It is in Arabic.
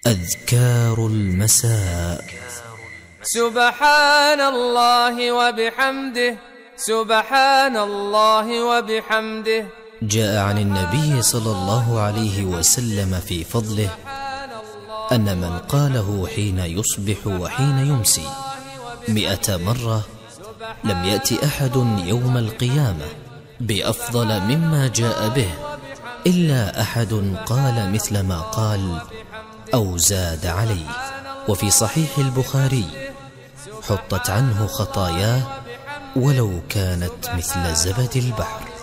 أذكار المساء. سبحان الله وبحمده، سبحان الله وبحمده. جاء عن النبي صلى الله عليه وسلم في فضله أن من قاله حين يصبح وحين يمسي 100 مرة لم يأت أحد يوم القيامة بأفضل مما جاء به إلا أحد قال مثل ما قال أو زاد عليه. وفي صحيح البخاري: حطت عنه خطاياه ولو كانت مثل زبد البحر.